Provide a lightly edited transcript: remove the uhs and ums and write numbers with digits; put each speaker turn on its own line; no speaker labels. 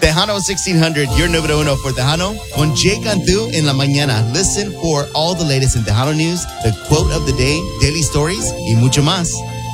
Tejano 1600, your número uno for Tejano. Con Jay Cantu en la mañana. Listen for all the latest in Tejano news, the quote of the day, daily stories, y mucho más.